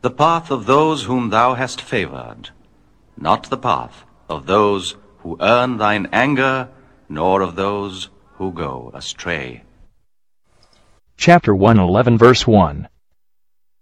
the path of those whom thou hast favored, not the path of those who earn thine anger, nor of those who go astray. Chapter 111, verse 1.